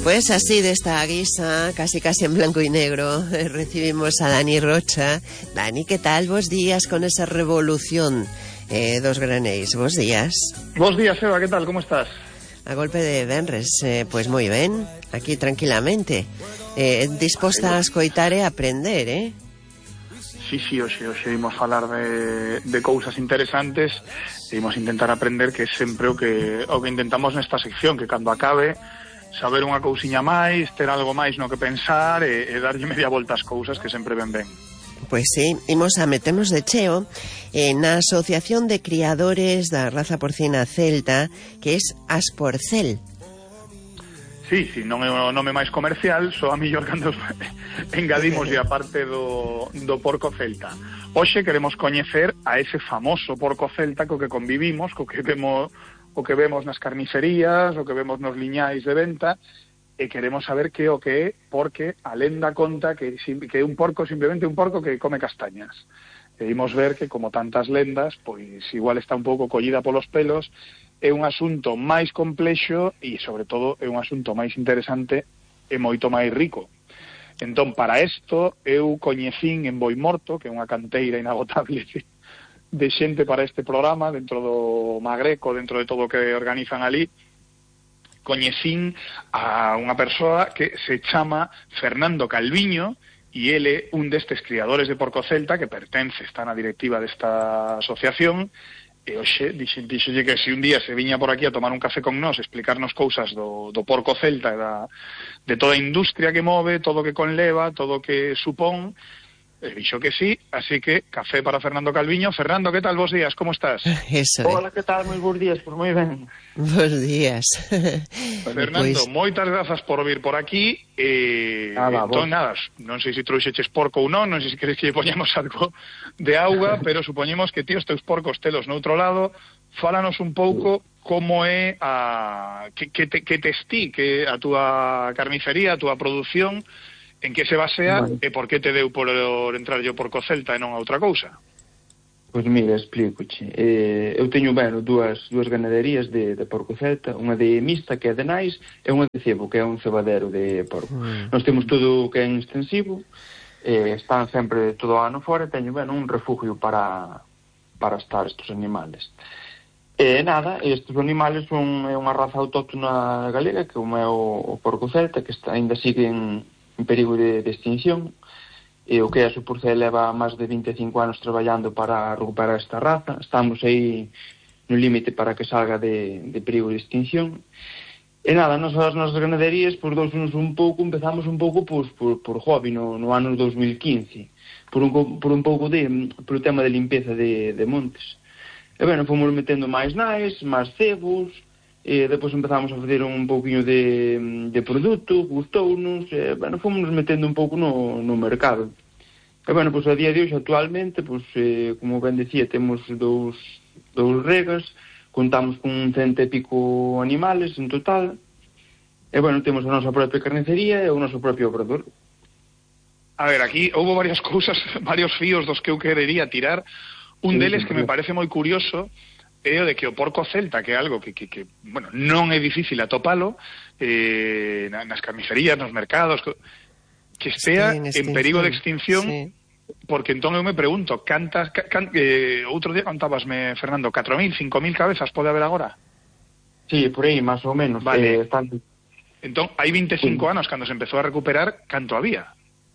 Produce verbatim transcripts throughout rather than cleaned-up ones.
Pues así, de esta guisa, casi casi en blanco y negro, eh, recibimos a Dani Rocha. Dani, ¿qué tal? Vos días con esa revolución eh, dos granéis. Vos días. Vos días, Eva, ¿qué tal? ¿Cómo estás? A golpe de venres, eh, pues moi ben, aquí tranquilamente, eh, disposta a escoitar e aprender, eh? Sí, sí, hoxe, hoxe imos falar de, de cousas interesantes e imos intentar aprender, que é sempre o que, o que intentamos nesta sección, que cando acabe saber unha cousiña máis, ter algo máis no que pensar e, e darlle media volta ás cousas, que sempre ben ben. Pois sí, imos a meternos de cheo eh, na Asociación de Criadores da Raza Porcina Celta, que é Asporcel. Sí, sí, non é o nome máis comercial, só a millor cando engadimos a parte do, do porco celta. Hoxe queremos coñecer a ese famoso porco celta co que convivimos, co que vemos, o que vemos nas carnicerías, o que vemos nos liñais de venta, e queremos saber que o que é, porque a lenda conta que, que é un porco, simplemente un porco que come castañas. E imos ver que, como tantas lendas, pois igual está un pouco collida polos pelos, é un asunto máis complexo e, sobre todo, é un asunto máis interesante e moito máis rico. Entón, para isto, eu coñecín en Boimorto, que é unha canteira inagotable de xente para este programa, dentro do Magreco, dentro de todo o que organizan ali, coñecín a unha persoa que se chama Fernando Calviño, e ele un destes criadores de porco celta que pertence, está na directiva desta asociación, e hoxe dixen, dixenlle que se un día se viña por aquí a tomar un café con nós, explicarnos cousas do, do porco celta e da, de toda a industria que move, todo o que conleva, todo o que supón, e dixo que sí, así que café para Fernando Calviño. Fernando, que tal? Bos días, como estás? Eso. Hola, que tal? Moi bons días, pois moi ben. Bos días. Fernando, pues... moitas grazas por vir por aquí. E, ah, va, entón, nada, non sei se trouxeches porco ou non, non sei se queres que lle poñamos algo de auga, pero supoñemos que ti os teus porcos telos noutro lado. Fálanos un pouco como é a que, que, te, que testí que a túa carnicería, a túa produción, en que se basea, vale, e por que te deu por entrar yo porco celta e non a outra cousa? Pois mira, explícoche. Eh, eu teño, bueno, dúas, dúas ganaderías de, de porco celta, unha de mixta, que é de nais, e unha de cebo, que é un cebadero de porco. Mm. Nós temos todo o que é extensivo, eh, están sempre todo o ano fora, e teño, bueno, un refugio para, para estar estes animales. E nada, estes animales son é unha raza autóctona galega, que como é o, o porco celta, que está, ainda siguen en perigo de, de extinción, e o que é a Asporcel leva máis de vinte e cinco anos traballando para recuperar esta raza. Estamos aí no límite para que salga de, de perigo de extinción. E nada, nos, as nosas ganaderías, por dous anos un pouco, empezamos un pouco pues, por, por hobby no, no ano dos mil quince, por un, por un pouco de, por o tema de limpeza de, de montes. E bueno, fomos metendo máis nais, máis cebos, e depois empezamos a fazer un pouquinho de, de produto, gustounos, e, bueno, fomos metendo un pouco no, no mercado. E, bueno, pois, a día de hoxe, actualmente, pois, eh, como ben decía, temos dous, dous regas, contamos con cento e pico animales en total, e, bueno, temos a nosa propia carnicería e o noso propio obrador. A ver, aquí houve varias cousas, varios fíos dos que eu querería tirar. Un deles que me parece moi curioso é o de que o porco celta, que é algo que, que, que bueno, non é difícil atopalo, eh, nas carnicerías, nos mercados, que estea sí, en, en perigo de extinción, sí. Porque entón eu me pregunto, cantas, can, eh, outro día contábasme, Fernando, catro mil, cinco mil cabezas pode haber agora? Sí, por aí, máis ou menos. Vale. Eh, están... Entón, hai veinticinco sí. anos, cando se empezou a recuperar, canto había?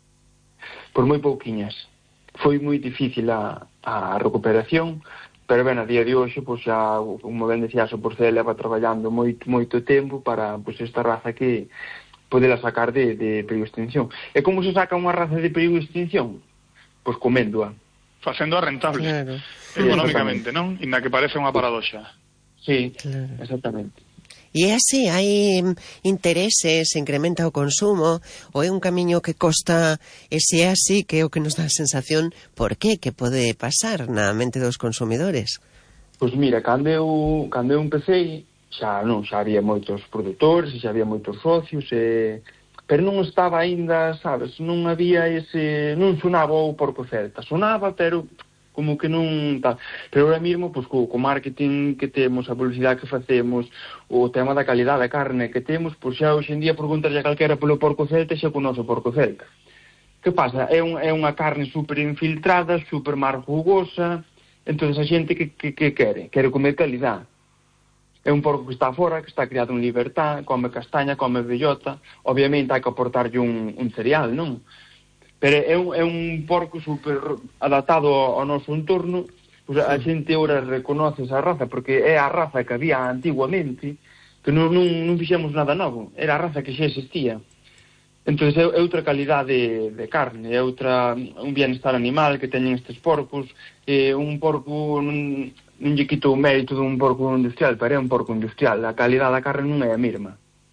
Por moi pouquiñas. Foi moi difícil a, a recuperación, pero, ben, a día de hoxe, pois, xa, como ben decía, a Asporcel leva traballando moito, moito tempo para, pois, esta raza que podela sacar de, de perigo de extinción. E como se saca unha raza de perigo de extinción? Pois coméndoa. Facendo a rentable, claro. Económicamente, non? Inda que parece unha paradoxa. Sí, claro. Exactamente. E é así, hai intereses, se incrementa o consumo, ou é un camiño que costa, e se é así, que é o que nos dá a sensación, por qué, que pode pasar na mente dos consumidores? Pois mira, cando eu, cando eu empecé, xa non, xa había moitos produtores, xa había moitos socios, e... pero non estaba aínda, sabes, non había ese, non sonaba o porco celta, sonaba, pero como que non tal. Pero ahora mesmo, pois, co, co marketing que temos, a publicidade que facemos, o tema da calidade da carne que temos, pois xa hoxe en día preguntarlle a calquera polo porco celta xa conoce o porco celta. Que pasa? É, un, é unha carne super infiltrada, super mar jugosa, entón a xente que, que, que quere? Quere comer calidade. É un porco que está fora, que está criado en libertad, come castaña, come bellota, obviamente hai que aportarlle un, un cereal, non? Pero é un, é un porco super adaptado ao, ao noso entorno, pues a xente ora reconoce esa raza, porque é a raza que había antiguamente, que non, non, non fixemos nada novo, era a raza que xa existía. Entón é, é outra calidade de, de carne, é outra, un bienestar animal que teñen estes porcos, é un porco... Non, non lle quito o mérito dun porco industrial, pero é un porco industrial, a calidade da carne non é a mesma.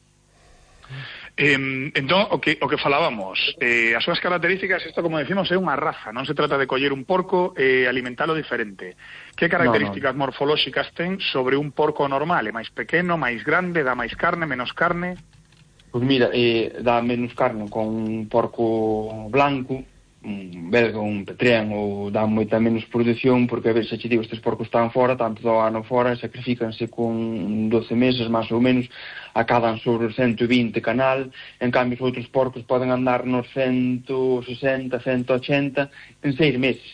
Eh, entón, o que, o que falábamos, eh, as súas características, isto como decimos é unha raza, non se trata de coller un porco e eh, alimentalo diferente. Que características no, no. morfolóxicas ten sobre un porco normal? É máis pequeno, máis grande, dá máis carne, menos carne? Pois mira, eh, dá menos carne con un porco blanco, un belga, un petrén, ou dá moita menos produción, porque a ver, se che digo, estes porcos están fora, tanto do ano fora, sacrifícanse con doce meses, máis ou menos, acadan sobre os ciento vinte canal, en cambio os outros porcos poden andar nos ciento sesenta, ciento ochenta en seis meses.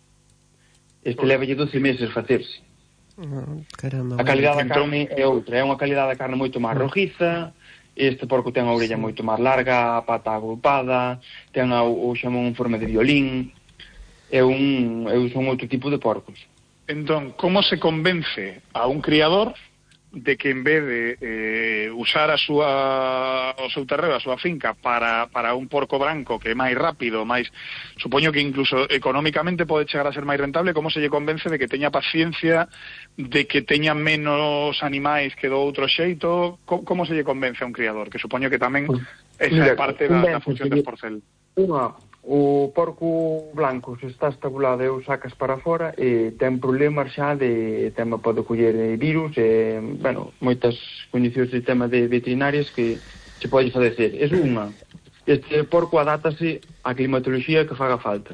Este oh. levalle doce meses facerse. Oh, caramba, a calidade da carne é outra, é unha calidade da carne moito máis rojiza. Este porco ten a orella sí. moito máis larga, a pata agrupada, ten a, o xamón en forma de violín. É un, é un outro tipo de porcos. Entón, como se convence a un criador de que en vez de eh, usar a súa, o seu terreo, a súa finca para, para un porco branco que é máis rápido, máis, supoño que incluso económicamente pode chegar a ser máis rentable, como se lle convence de que teña paciencia, de que teña menos animais que do outro xeito? Como, como se lle convence a un criador? Que supoño que tamén pues, esa é parte da, da función de porcel. Unha, o porco blanco se está estabulado e o sacas para fora e ten problemas xa de tema, pode coller virus e, bueno, moitas condicións de tema de veterinarias que se pode fadecer. É unha. Este porco adátase á climatoloxía que faga falta.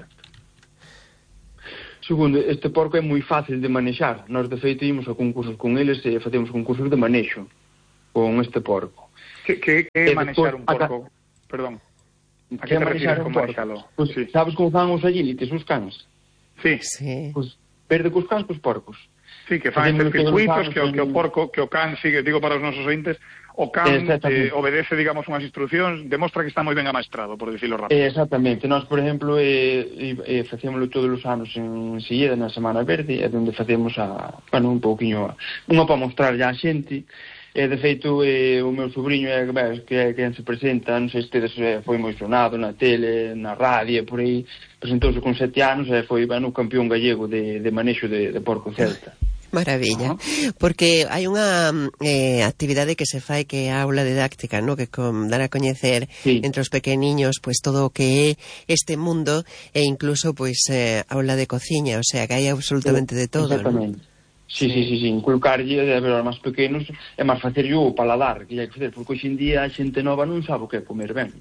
Segundo, este porco é moi fácil de manexar. Nós, de feito, ímos a concursos con eles e facemos concursos de manexo con este porco. Que, que, que é manexar un porco? A... Perdón. A que te refires con manexalo? Pues, sí. Sabes como fan os agilites, os cans? Sí. Sí. Pues, verde cos cans cos porcos. Sí, que fan estes circuitos, que, que o porco, que o can sigue, digo para os nosos ointes, o can eh, obedece, digamos, unhas instruccións, demostra que está moi ben amaestrado, por dicilo rápido. Exactamente. Nós, por exemplo, eh, eh, facémoslo todos os anos en Silleda, na Semana Verde, é onde facemos a, bueno, un pouquiño, unha para mostrar ya a xente. E, de feito, eh, o meu sobrinho é que é quen se presenta, non sei se tedes, eh, foi moi sonado na tele, na radio, por aí, presentouse con sete anos e foi, bueno, campeón gallego de, de manexo de, de porco celta. Maravilla, uh-huh. Porque hai unha eh, actividade que se fai que é a aula didáctica, ¿no? Que con, dar a coñecer sí. entre os pequeniños pues todo o que é este mundo e incluso pues eh, aula de cociña, o sea que hai absolutamente de todo, exactamente. ¿no? Sí, sí, sí, sí, inculcarlle a ver, aos máis pequenos é máis facer o paladar que hai que facer, porque hoxe en día a xente nova non sabe o que é comer ben.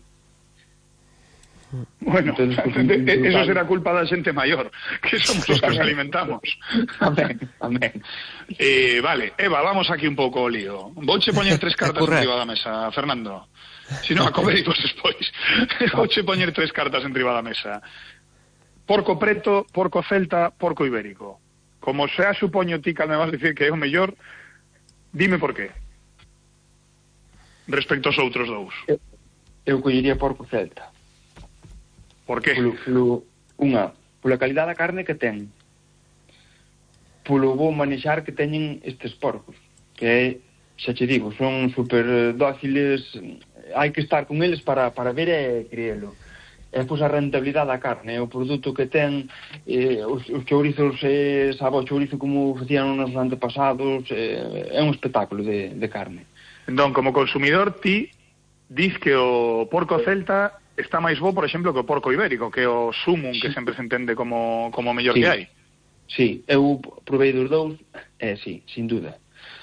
Bueno, entonces, pues, eso será culpa da xente maior, que somos os que nos alimentamos. Amén, amén. Eh, vale, Eva, vamos aquí un pouco o lío. Vouche poñer tres cartas enriba da mesa, Fernando. Si non, acobericos despois. Vouche poñer tres cartas enriba da mesa. Porco preto, porco celta, porco ibérico. Como xa supoño ti que me vas a dicir que é o mellor, dime por qué. Respecto aos outros dous. Eu, eu collería porco celta. Por qué? Polo, polo, unha, pola calidad da carne que ten. Polo bo manexar que teñen estes porcos. Que é, xa che digo, son super dóciles, hai que estar con eles para, para ver e creelo. E pois a rentabilidade da carne, o produto que ten, eh, os, os chourizos, eh, sabe o chourizo como facían nos antepasados, eh, é un espectáculo de, de carne. Entón, como consumidor, ti dis que o porco celta está máis bo, por exemplo, que o porco ibérico, que é o sumum, sí. que sempre se entende como, como o mellor sí. que hai. Sí, eu provei dos dous, eh, sí, sin duda.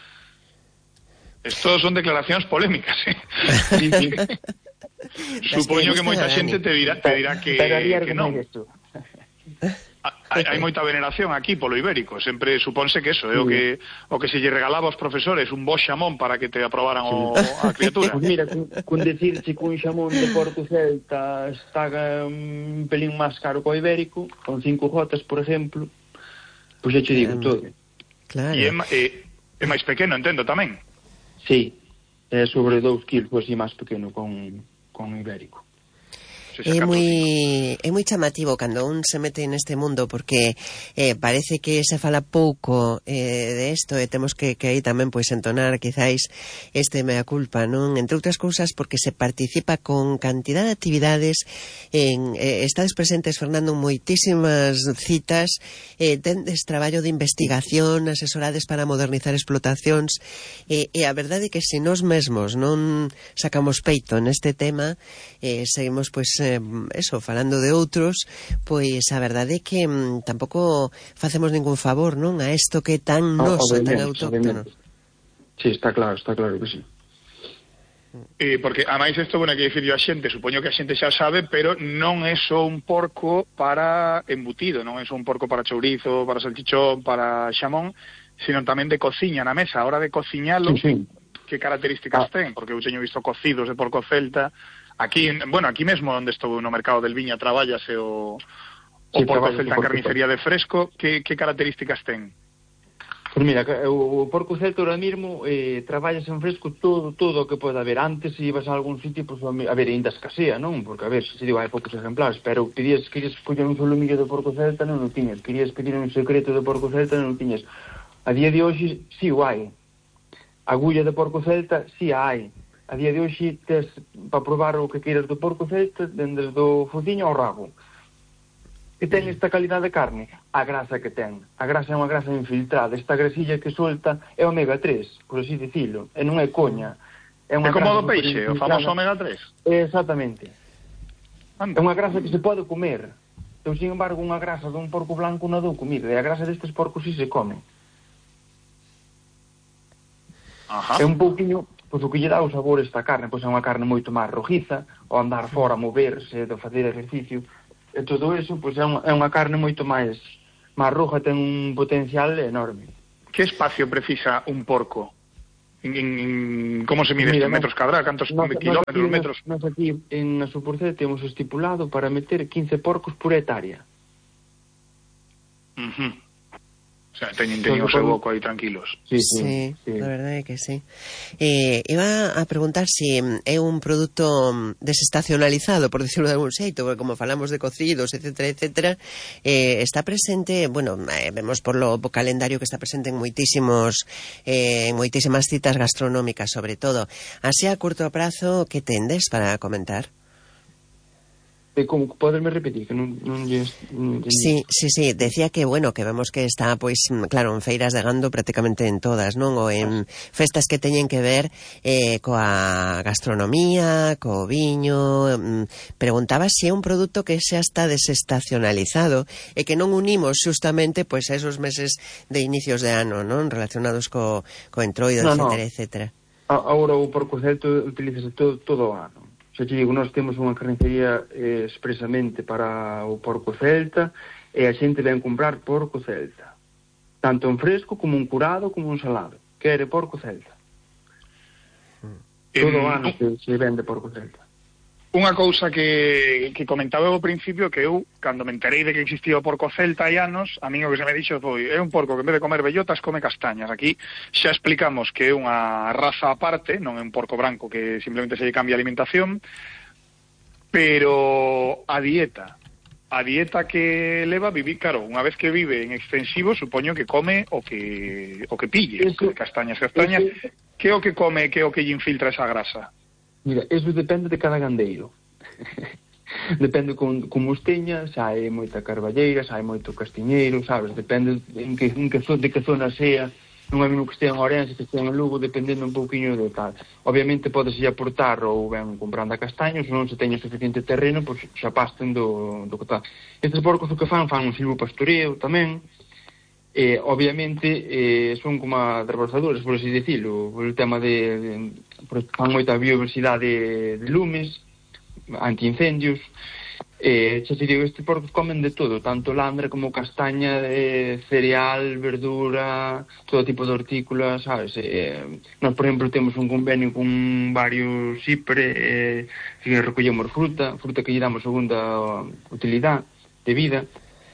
Estos son declaracións polémicas, eh? Sí, sí. Supoño que moita xente te dirá, te dirá que, que non. hai, hai moita veneración aquí polo ibérico, sempre supónse que eso é o que o que se lle regalaba aos profesores, un bo xamón para que te aprobaran o, a criatura. Pues mira, con, con decirche que un xamón de Porco Celta está un pelín máis caro co ibérico, con cinco gotas, por exemplo, pois pues xa che digo todo. Claro. E é, é, é máis pequeno, entendo, tamén? Sí, é sobre dous kilos, así máis pequeno con, con ibérico. É moi, é moi chamativo cando un se mete neste mundo porque eh, parece que se fala pouco eh, de isto e temos que, que aí tamén pois entonar quizáis este mea culpa, non? Entre outras cousas porque se participa con cantidad de actividades en, eh, estades presentes, Fernando, en moitísimas citas, eh, tendes traballo de investigación, asesorades para modernizar explotacións eh, e a verdade é que se nós mesmos non sacamos peito neste tema eh, seguimos pois eh, eso, falando de outros, pois a verdade é que mm, tampouco facemos ningún favor, non? A isto que é tan noso, tan autóctono. Sí, está claro, está claro que sí. Eh, porque, a máis, isto, bueno, que dicirlo a xente, supoño que a xente xa sabe, pero non é só un porco para embutido, non é só un porco para chourizo, para salchichón, para xamón, sino tamén de cociña na mesa. A hora de cociñalo, sí, sí. Que características ah. ten? Porque eu teño visto cocidos de porco celta. Aquí, bueno, aquí mesmo onde estou no mercado del Viña traballase o, o sí, porco celta en carnicería de fresco. Que, que características ten? Pois mira, o porco celta ahora mesmo eh, traballas en fresco todo todo o que pode haber. Antes, se ibas a algún sitio, pues, a ver, ainda escasea, non? Porque, a ver, se digo, hai poucos exemplares, pero pedías, querías coller un solomillo de porco celta, non o tiñas. Querías pedir un secreto de porco celta, non o tiñas. A día de hoxe, si o hai. Agulla de porco celta, si a hai. A día de hoxe, tes para probar o que queiras do porco celta, dende do fociño ao rabo. Que ten esta calidade de carne? A grasa que ten. A grasa é unha grasa infiltrada. Esta grasilla que solta é omega tres, por así dicilo. E non é coña. É, unha é como do peixe, o famoso omega tres. Exactamente. Anda. É unha grasa que se pode comer. Eu, sin embargo, unha grasa dun porco blanco non dou comida. E a grasa destes porcos si se come. Ajá. É un pouquinho... Pois o que lle dá o sabor esta carne, pois é unha carne moito máis rojiza, ao andar fora, moverse, de facer exercicio, e todo eso, pois é unha, é unha carne moito máis máis roja, ten un potencial enorme. Que espacio precisa un porco? En, en, como se mide este metros cadrados? Cantos no, kilómetros, no, metros? Nós aquí en a Suporcel temos estipulado para meter quince porcos por hectárea. Uh -huh. O sea, teñen, teñen o seu boco aí tranquilos. Sí, sí, sí, sí, a verdade é que sí. Eh, iba a preguntar se si é un produto desestacionalizado, por decirlo de algún xeito, porque como falamos de cocidos, etcétera, etcétera, eh, está presente, bueno, eh, vemos por lo calendario que está presente en moitísimos eh, en moitísimas citas gastronómicas, sobre todo. Así a curto prazo, que tendes para comentar? Eh, como poderme repetir que non, non lles, non lles... Sí, sí, sí, decía que bueno, que vemos que está pois claro, en feiras de gando prácticamente en todas, non? Ou en festas que teñen que ver eh, coa gastronomía, co viño. Preguntaba se é un produto que xa está desestacionalizado e que non unimos justamente pois a esos meses de inicios de ano, non? Relacionados co, co entroido, no, etcétera, no. etcétera. Agora o porco celta utilízase todo, todo o ano. Xa te digo, nós temos unha carnicería eh, expresamente para o porco celta e a xente ven comprar porco celta. Tanto en fresco como en curado como en salado. Quere porco celta. Mm. Todo o ano se, se vende porco celta. Unha cousa que, que comentaba ao principio, que eu, cando me enterei de que existía o porco celta hai anos, a mí o que se me dixo foi, é un porco que en vez de comer bellotas come castañas. Aquí xa explicamos que é unha raza aparte, non é un porco branco que simplemente se lle cambia a alimentación, pero a dieta, a dieta que leva vivir, claro, unha vez que vive en extensivo, supoño que come o que o que pille, eso, castañas, castañas, eso, que é o que come, que é o que lle infiltra esa grasa? Mira, eso depende de cada gandeiro. Depende con, como os teña, xa hai moita carballeira, xa hai moito castiñeiro, sabes? Depende en que, en que, de que zona sea. Non é mesmo que estea en Ourense, que estea en Lugo, dependendo un pouquiño de tal. Obviamente podese aportar ou ben comprando a castaños, non se teña suficiente terreno, pois xa pasten do, do que tal. Estes porcos o que fan, fan un silvopastoreo tamén. Eh, obviamente eh, son como a reborzaduras, por así decirlo, por el tema de, de por, fan moita biodiversidade de, de lumes, antiincendios, Eh, xa te digo, estes porcos comen de todo, tanto landre como castaña, eh, cereal, verdura, todo tipo de hortícolas, sabes? Eh, nós, por exemplo, temos un convenio con varios cipre, eh, que recollemos fruta, fruta que lle damos segunda utilidade de vida.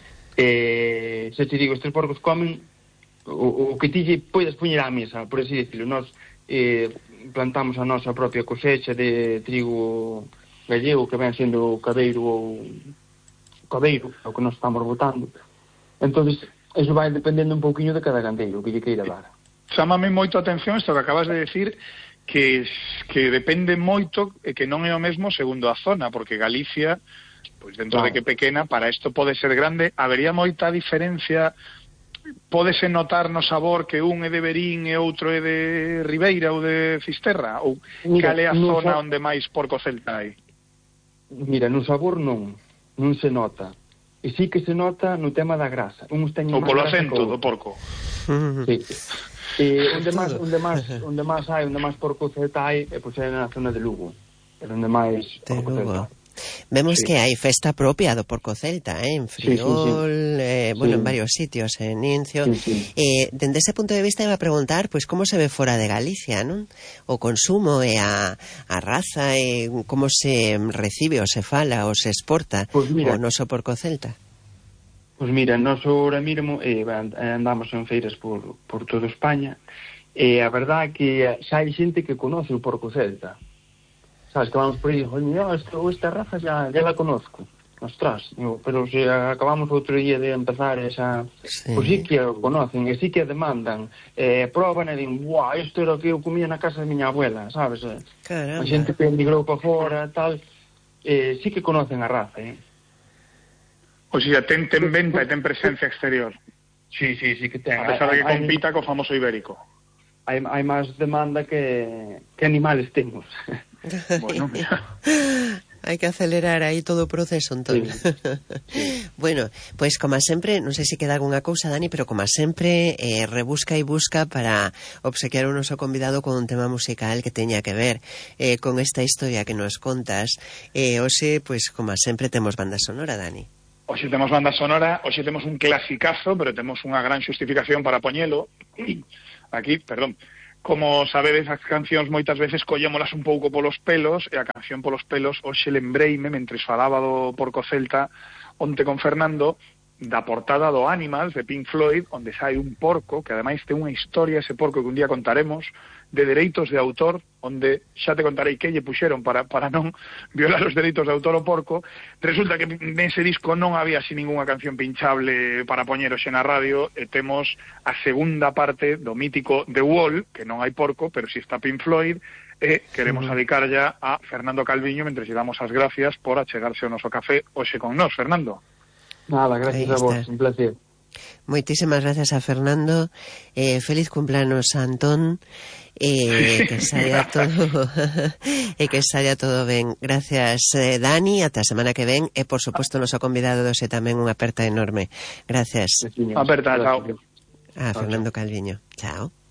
Eh, xa te digo, estes porcos comen o, o que ti lle podes poñer á mesa, por así decirlo. Nós eh, plantamos a nosa propia cosecha de trigo gallego, que ven sendo cabeiro ou cabeiro, o que nos estamos botando. Entonces, eso vai dependendo un pouquiño de cada gandeiro que lle queira dar. Chámame moito a atención isto que acabas de decir, que que depende moito e que non é o mesmo segundo a zona, porque Galicia, pois dentro claro. de que pequena, para isto pode ser grande, habería moita diferencia, pódese notar no sabor que un é de Verín e outro é de Ribeira ou de Fisterra, ou Mira, cal é a no zona sa... onde máis porco celta hai? Mira, no sabor non, non se nota. E sí que se nota no tema da grasa. Uns teñen ou polo grasa acento do porco. Sí. E onde máis onde máis onde máis hai, onde máis porco celta hai, é pois é na zona de Lugo. É onde máis porco celta. Vemos sí. que hai festa propia do porco celta, eh? En Friol, sí, sí, sí. Eh, bueno, sí. en varios sitios, en Incio. Sí, sí. Eh, dende ese punto de vista iba a preguntar, pois, pues, como se ve fora de Galicia, non? O consumo e a, a raza, e como se recibe, ou se fala, ou se exporta pues mira, o noso porco celta. Pois pues mira, nós ahora mesmo eh, andamos en feiras por, por toda España, e a verdade é que xa hai xente que conoce o porco celta. Sabes, que vamos por aí, oye, esta, esta raza ya, ya la conozco. Ostras, digo, pero se acabamos outro día de empezar esa... Sí. Pois sí que o conocen, e sí que demandan. Eh, proban e din, guau, isto era o que eu comía na casa de miña abuela, sabes? Caramba. A xente que emigrou para fora, tal, eh, sí que conocen a raza, eh? O sea, ten, ten venta e ten presencia exterior. Sí, sí, sí que ten. A pesar de que compita co famoso ibérico. Hai, hai máis demanda que, que animales temos. Bueno, mira. Hai que acelerar aí todo o proceso, entón. Sí. Sí. Bueno, pois, pues, como sempre, non sei se queda algunha cousa, Dani, pero como sempre, eh, rebusca e busca para obsequiar o noso convidado con un tema musical que teña que ver eh, con esta historia que nos contas. Eh, hoxe, pois, pues, como sempre, temos banda sonora, Dani. Hoxe temos banda sonora, hoxe temos un clasicazo, pero temos unha gran xustificación para poñelo. Aquí, perdón. Como sabedes, as cancións moitas veces collémolas un pouco polos pelos, e a canción polos pelos hoxe lembreime, mentres falaba do porco celta onte con Fernando, da portada do Animals de Pink Floyd, onde sai un porco, que ademais ten unha historia, ese porco que un día contaremos, de dereitos de autor, onde xa te contarei que lle puxeron para, para non violar os dereitos de autor o porco. Resulta que nese disco non había así ninguna canción pinchable para poñer hoxe na radio, e temos a segunda parte do mítico The Wall, que non hai porco, pero si está Pink Floyd, e queremos dedicar ya a Fernando Calviño, mentre lle damos as gracias por achegarse ao noso café hoxe con nós. Fernando. Nada, gracias a vos, un placer. Moitísimas gracias a Fernando, eh, feliz cumpleanos a Antón, eh, que saia todo e que saia todo ben. Gracias, eh, Dani, ata a semana que ven, e por suposto noso convidado doce tamén unha aperta enorme. Gracias. Aperta, chao. A Fernando Calviño. Chao.